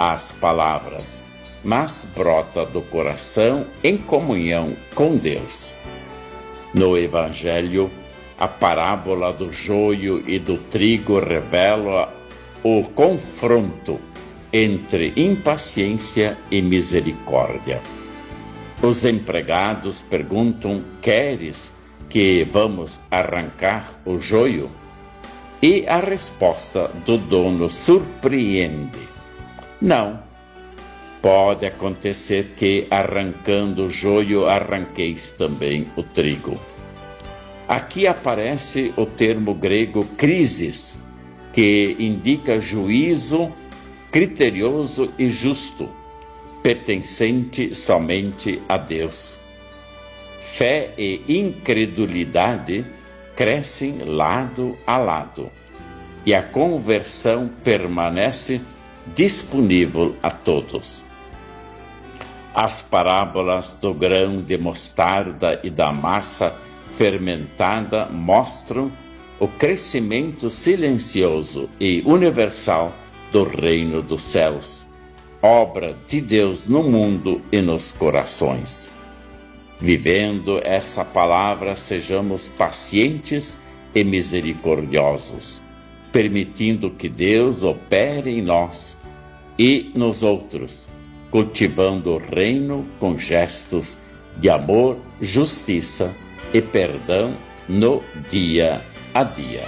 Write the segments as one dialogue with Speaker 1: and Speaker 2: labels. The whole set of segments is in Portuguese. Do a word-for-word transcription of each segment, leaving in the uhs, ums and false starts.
Speaker 1: as palavras, mas brota do coração em comunhão com Deus. No Evangelho, a parábola do joio e do trigo revela o confronto entre impaciência e misericórdia. Os empregados perguntam: queres que vamos arrancar o joio? E a resposta do dono surpreende: não. Pode acontecer que, arrancando o joio, arranqueis também o trigo. Aqui aparece o termo grego crisis, que indica juízo criterioso e justo, pertencente somente a Deus. Fé e incredulidade crescem lado a lado, e a conversão permanece disponível a todos. As parábolas do grão de mostarda e da massa fermentada mostram o crescimento silencioso e universal do reino dos céus, obra de Deus no mundo e nos corações. Vivendo essa palavra, sejamos pacientes e misericordiosos, permitindo que Deus opere em nós e nos outros, cultivando o reino com gestos de amor, justiça e perdão no dia a dia.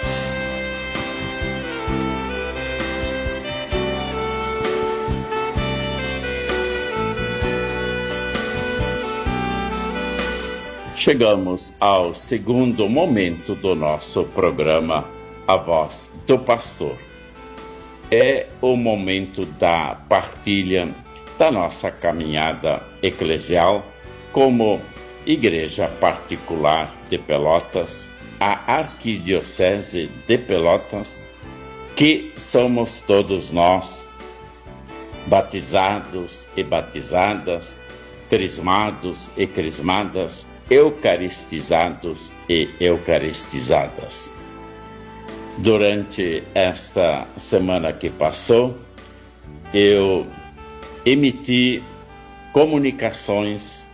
Speaker 1: Chegamos ao segundo momento do nosso programa, A Voz do Pastor. É o momento da partilha da nossa caminhada eclesial como Igreja Particular de Pelotas, a Arquidiocese de Pelotas, que somos todos nós, batizados e batizadas, crismados e crismadas, eucaristizados e eucaristizadas. Durante esta semana que passou, eu emiti comunicações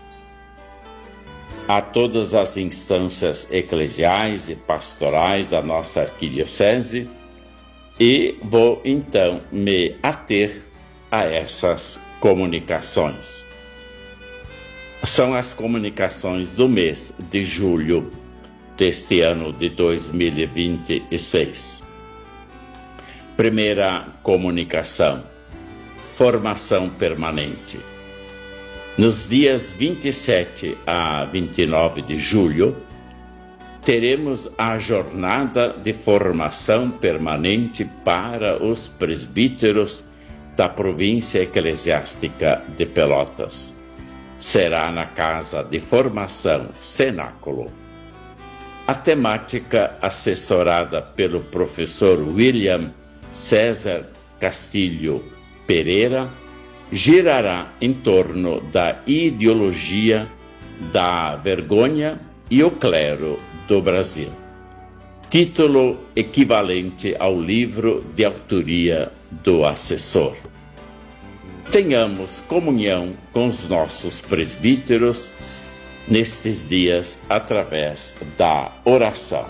Speaker 1: a todas as instâncias eclesiais e pastorais da nossa arquidiocese e vou então me ater a essas comunicações. São as comunicações do mês de julho deste ano de dois mil e vinte e seis. Primeira comunicação: formação permanente. Nos dias vinte e sete a vinte e nove de julho, teremos a jornada de formação permanente para os presbíteros da província eclesiástica de Pelotas. Será na Casa de Formação Cenáculo. A temática, assessorada pelo professor William César Castilho Pereira, girará em torno da ideologia da vergonha e o clero do Brasil. Título equivalente ao livro de autoria do assessor. Tenhamos comunhão com os nossos presbíteros nestes dias através da oração.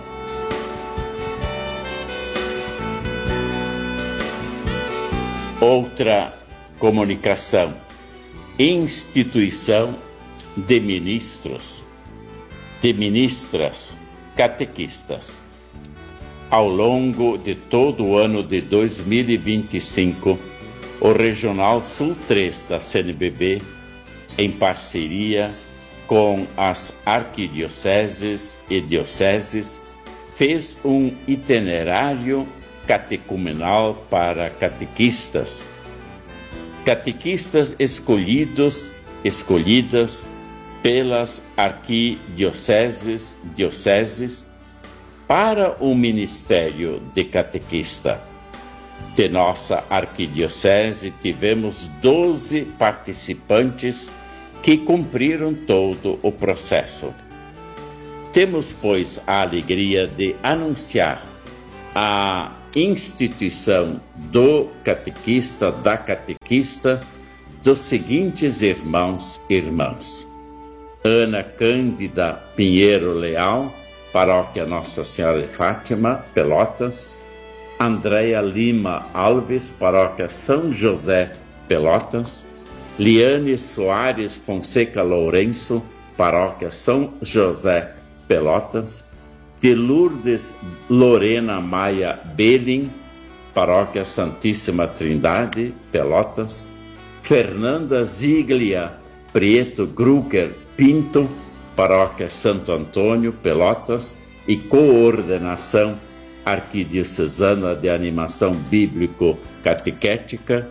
Speaker 1: Outra comunicação: instituição de ministros, de ministras, catequistas. Ao longo de todo o ano de dois mil e vinte e cinco, o Regional Sul três da C N B B, em parceria com as arquidioceses e dioceses, fez um itinerário catecumenal para catequistas. Catequistas escolhidos, escolhidas pelas arquidioceses, dioceses, para o ministério de catequista. De nossa arquidiocese, tivemos doze participantes que cumpriram todo o processo. Temos, pois, a alegria de anunciar a instituição do catequista, da catequista, dos seguintes irmãos e irmãs: Ana Cândida Pinheiro Leal, Paróquia Nossa Senhora de Fátima, Pelotas; Andréia Lima Alves, Paróquia São José, Pelotas; Liane Soares Fonseca Lourenço, Paróquia São José, Pelotas; de Lourdes Lorena Maia Belin, Paróquia Santíssima Trindade, Pelotas; Fernanda Ziglia Prieto Gruger Pinto, Paróquia Santo Antônio, Pelotas, e coordenação arquidiocesana de animação bíblico-catequética;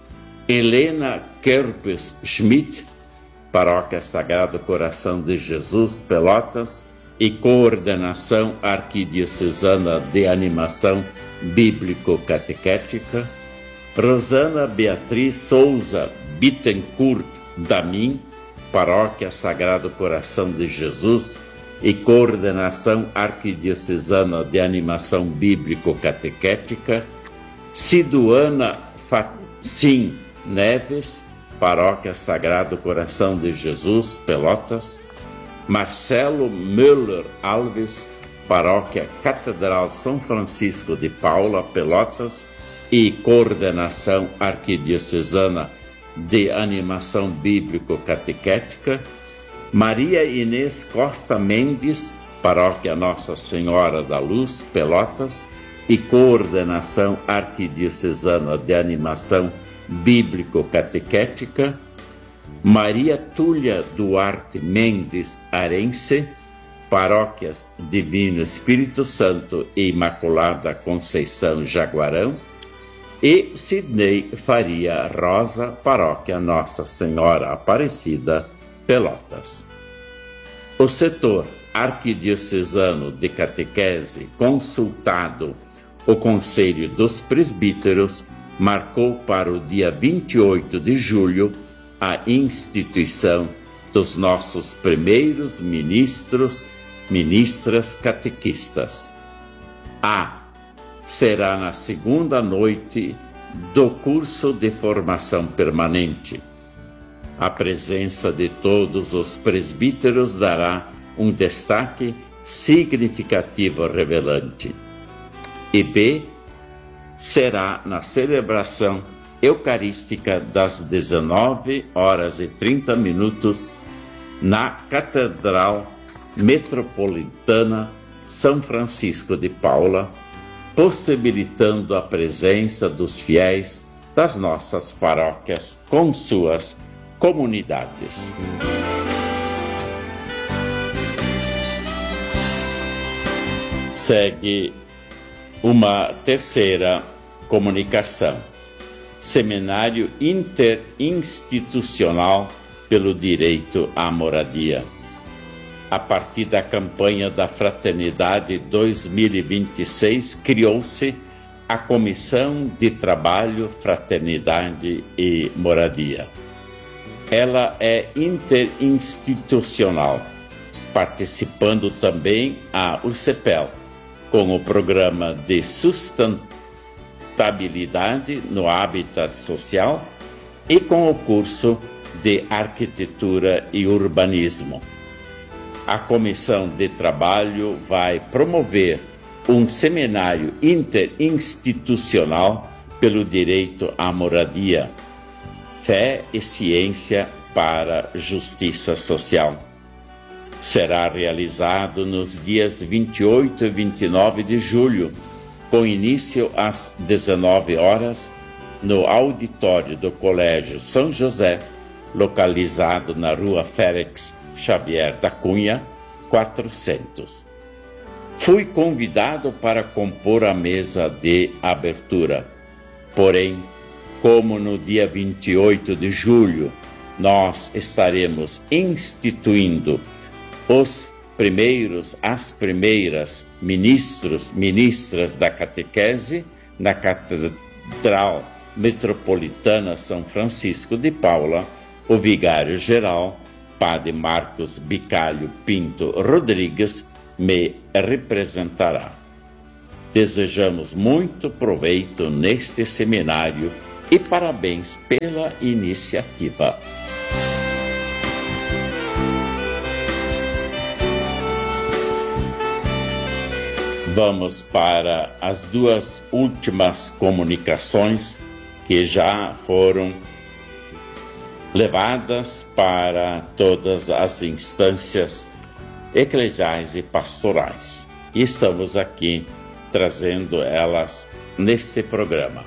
Speaker 1: Helena Kerpes Schmidt, Paróquia Sagrado Coração de Jesus, Pelotas, e coordenação arquidiocesana de animação bíblico-catequética; Rosana Beatriz Souza Bittencourt Damin, Paróquia Sagrado Coração de Jesus, e coordenação arquidiocesana de animação bíblico-catequética; Ciduana Facim Neves, Paróquia Sagrado Coração de Jesus, Pelotas; Marcelo Müller Alves, Paróquia Catedral São Francisco de Paula, Pelotas, e coordenação arquidiocesana de animação bíblico-catequética; Maria Inês Costa Mendes, Paróquia Nossa Senhora da Luz, Pelotas, e coordenação arquidiocesana de animação bíblico-catequética; Maria Túlia Duarte Mendes Arense, Paróquias Divino Espírito Santo e Imaculada Conceição Jaguarão; e Sidney Faria Rosa, Paróquia Nossa Senhora Aparecida, Pelotas. O setor arquidiocesano de catequese, consultado o Conselho dos Presbíteros, marcou para o dia vinte e oito de julho a instituição dos nossos primeiros ministros, ministras catequistas. A. Será na segunda noite do curso de formação permanente. A presença de todos os presbíteros dará um destaque significativo revelante. E B. Será na celebração eucarística das dezenove horas e trinta minutos na Catedral Metropolitana São Francisco de Paula, possibilitando a presença dos fiéis das nossas paróquias com suas comunidades. Segue uma terceira comunicação. Seminário Interinstitucional pelo Direito à Moradia. A partir da campanha da Fraternidade dois mil e vinte e seis, criou-se a Comissão de Trabalho, Fraternidade e Moradia. Ela é interinstitucional, participando também a U C P E L, com o Programa de Sustentabilidade no Habitat Social e com o curso de Arquitetura e Urbanismo. A Comissão de Trabalho vai promover um seminário interinstitucional pelo direito à moradia, fé e ciência para justiça social. Será realizado nos dias vinte e oito e vinte e nove de julho, com início às dezenove horas, no auditório do Colégio São José, localizado na Rua Félix Xavier da Cunha, quatrocentos. Fui convidado para compor a mesa de abertura. Porém, como no dia vinte e oito de julho nós estaremos instituindo os primeiros, as primeiras ministros, ministras da catequese na Catedral Metropolitana São Francisco de Paula, o vigário-geral, Padre Marcos Bicalho Pinto Rodrigues, me representará. Desejamos muito proveito neste seminário e parabéns pela iniciativa. Vamos para as duas últimas comunicações que já foram levadas para todas as instâncias eclesiais e pastorais. E estamos aqui trazendo elas neste programa.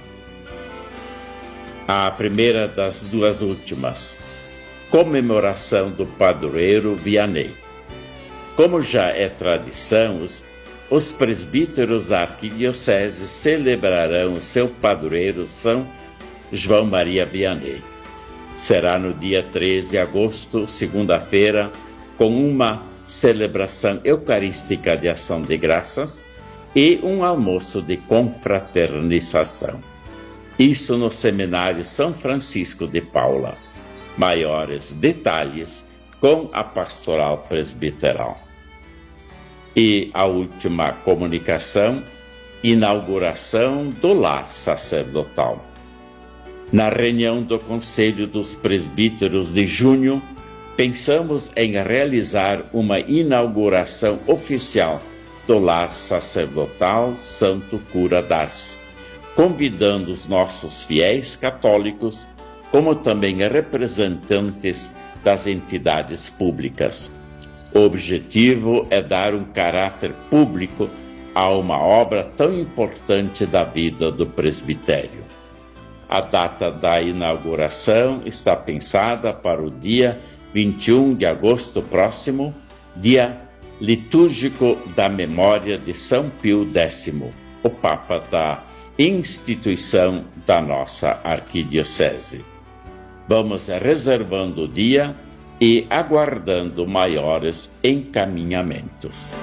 Speaker 1: A primeira das duas últimas, comemoração do padroeiro Vianney. Como já é tradição, os, os presbíteros da arquidiocese celebrarão o seu padroeiro São João Maria Vianney. Será no dia três de agosto, segunda-feira, com uma celebração eucarística de ação de graças e um almoço de confraternização. Isso no Seminário São Francisco de Paula. Maiores detalhes com a pastoral presbiteral. E a última comunicação, inauguração do lar sacerdotal. Na reunião do Conselho dos Presbíteros de junho, pensamos em realizar uma inauguração oficial do lar sacerdotal Santo Cura d'Ars, convidando os nossos fiéis católicos, como também representantes das entidades públicas. O objetivo é dar um caráter público a uma obra tão importante da vida do presbitério. A data da inauguração está pensada para o dia vinte e um de agosto próximo, dia litúrgico da memória de São Pio X, o Papa da instituição da nossa arquidiocese. Vamos reservando o dia e aguardando maiores encaminhamentos.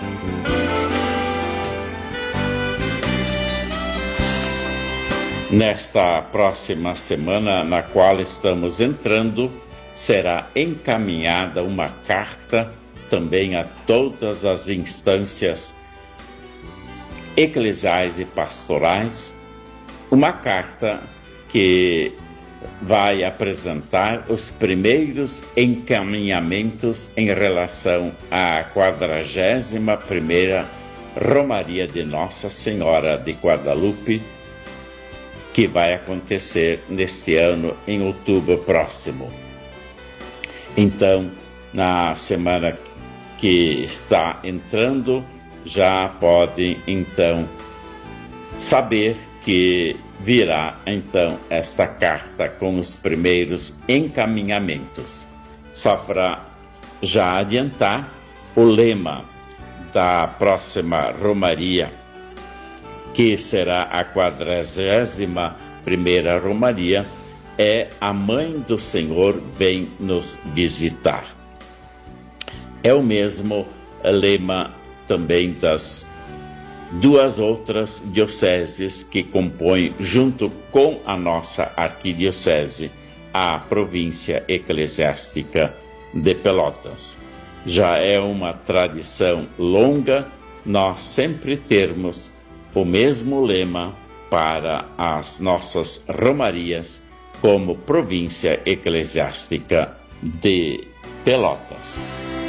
Speaker 1: Nesta próxima semana, na qual estamos entrando, será encaminhada uma carta também a todas as instâncias eclesiais e pastorais, uma carta que vai apresentar os primeiros encaminhamentos em relação à quadragésima primeira Romaria de Nossa Senhora de Guadalupe, que vai acontecer neste ano, em outubro próximo. Então, na semana que está entrando, já podem, então, saber que virá, então, essa carta com os primeiros encaminhamentos. Só para já adiantar, o lema da próxima Romaria, que será a quadragésima primeira Romaria, é a Mãe do Senhor vem nos visitar. É o mesmo lema também das duas outras dioceses que compõem, junto com a nossa arquidiocese, a província eclesiástica de Pelotas. Já é uma tradição longa nós sempre termos o mesmo lema para as nossas romarias como província eclesiástica de Pelotas.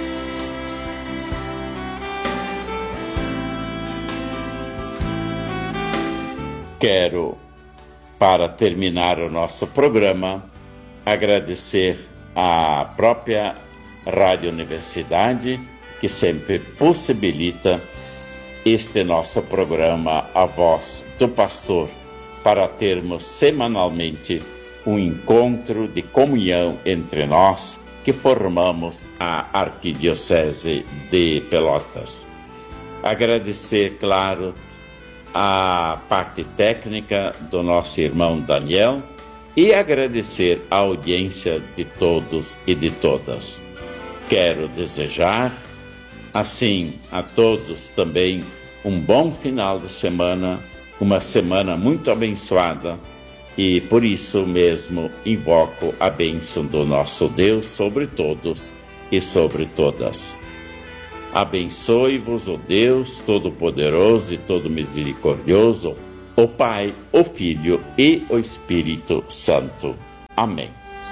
Speaker 1: Quero, para terminar o nosso programa, agradecer à própria Rádio Universidade, que sempre possibilita este nosso programa A Voz do Pastor, para termos semanalmente um encontro de comunhão entre nós que formamos a Arquidiocese de Pelotas. Agradecer, claro, a parte técnica do nosso irmão Daniel e agradecer a audiência de todos e de todas. Quero desejar, assim, a todos também um bom final de semana, uma semana muito abençoada, e por isso mesmo invoco a bênção do nosso Deus sobre todos e sobre todas. Abençoe-vos o Deus Todo-Poderoso e Todo Misericordioso, o Pai, o Filho e o Espírito Santo. Amém.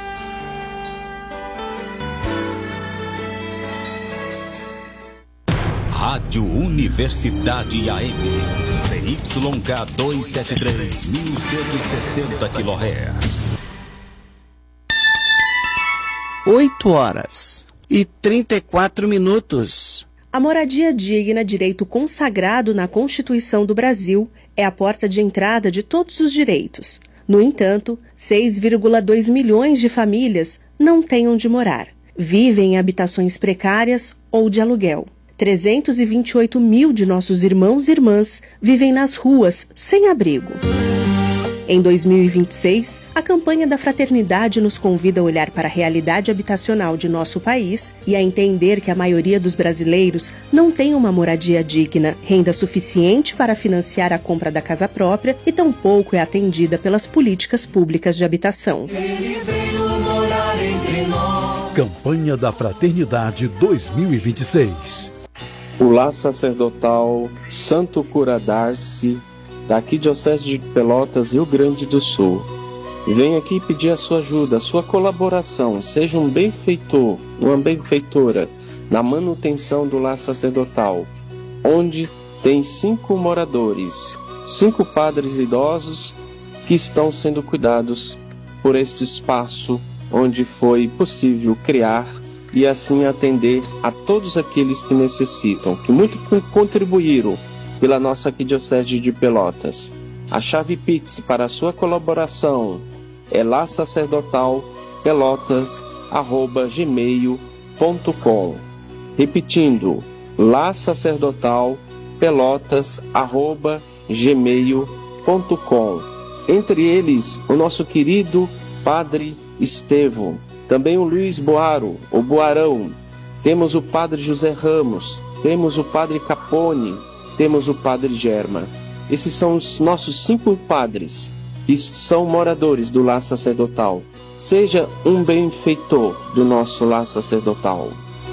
Speaker 2: Rádio Universidade A M, C Y K duzentos e setenta e três, mil cento e sessenta quilohertz.
Speaker 3: oito horas e trinta e quatro minutos.
Speaker 4: A moradia digna, direito consagrado na Constituição do Brasil, é a porta de entrada de todos os direitos. No entanto, seis vírgula dois milhões de famílias não têm onde morar. Vivem em habitações precárias ou de aluguel. trezentos e vinte e oito mil de nossos irmãos e irmãs vivem nas ruas, sem abrigo. Em dois mil e vinte e seis, a campanha da Fraternidade nos convida a olhar para a realidade habitacional de nosso país e a entender que a maioria dos brasileiros não tem uma moradia digna, renda suficiente para financiar a compra da casa própria e tampouco é atendida pelas políticas públicas de habitação.
Speaker 5: Ele veio morar entre nós.
Speaker 6: Campanha da Fraternidade dois mil e vinte e seis.
Speaker 7: O lar sacerdotal Santo Cura Darcy, da Arquidiocese de Pelotas, Rio Grande do Sul. Vem aqui pedir a sua ajuda, a sua colaboração. Seja um benfeitor, uma benfeitora na manutenção do lar sacerdotal, onde tem cinco moradores, cinco padres idosos que estão sendo cuidados por este espaço onde foi possível criar e assim atender a todos aqueles que necessitam, que muito contribuíram pela nossa Arquidiocese de Pelotas. A chave Pix para a sua colaboração é lar sacerdotal pelotas arroba gmail ponto com. Repetindo, lar sacerdotal pelotas arroba gmail ponto com. Entre eles, o nosso querido Padre Estevão, também o Luiz Boaro, o Boarão, temos o Padre José Ramos, temos o Padre Capone, temos o Padre Germa. Esses são os nossos cinco padres que são moradores do lar sacerdotal. Seja um benfeitor do nosso lar sacerdotal.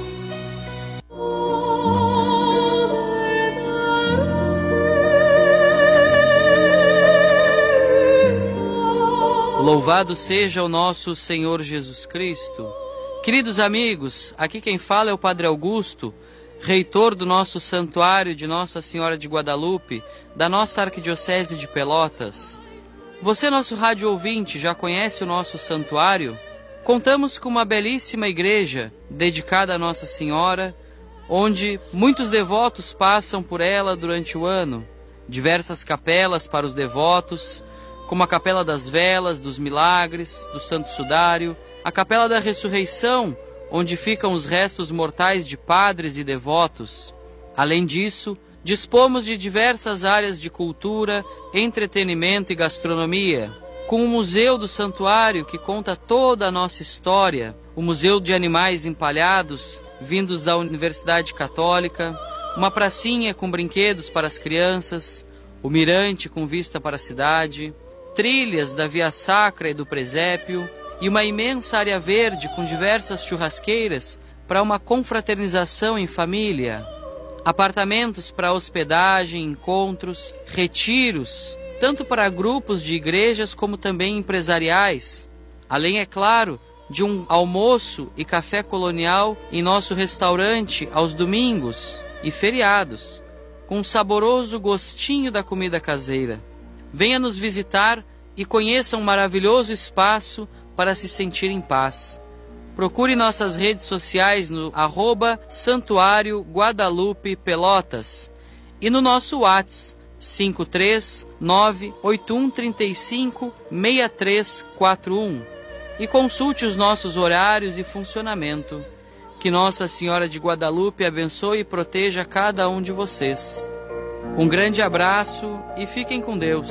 Speaker 8: Louvado seja o nosso Senhor Jesus Cristo. Queridos amigos, aqui quem fala é o Padre Augusto, reitor do nosso santuário de Nossa Senhora de Guadalupe, da nossa Arquidiocese de Pelotas. Você, nosso rádio ouvinte, já conhece o nosso santuário? Contamos com uma belíssima igreja dedicada a Nossa Senhora, onde muitos devotos passam por ela durante o ano. Diversas capelas para os devotos, como a Capela das Velas, dos Milagres, do Santo Sudário, a Capela da Ressurreição, onde ficam os restos mortais de padres e devotos. Além disso, dispomos de diversas áreas de cultura, entretenimento e gastronomia, com o Museu do Santuário, que conta toda a nossa história, o Museu de Animais Empalhados, vindos da Universidade Católica, uma pracinha com brinquedos para as crianças, o mirante com vista para a cidade, trilhas da Via Sacra e do Presépio, e uma imensa área verde com diversas churrasqueiras para uma confraternização em família, apartamentos para hospedagem, encontros, retiros, tanto para grupos de igrejas como também empresariais, além, é claro, de um almoço e café colonial em nosso restaurante aos domingos e feriados, com um saboroso gostinho da comida caseira. Venha nos visitar e conheça um maravilhoso espaço para se sentir em paz. Procure nossas redes sociais no arroba Santuário Guadalupe Pelotas e no nosso WhatsApp cinco três nove oito um três cinco seis três quatro um e consulte os nossos horários e funcionamento. Que Nossa Senhora de Guadalupe abençoe e proteja cada um de vocês. Um grande abraço e fiquem com Deus.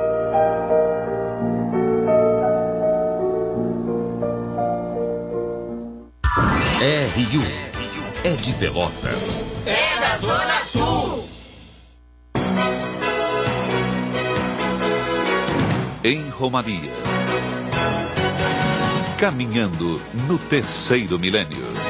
Speaker 2: R U é de Pelotas.
Speaker 5: É da Zona Sul.
Speaker 9: Em Romaria. Caminhando no terceiro milênio.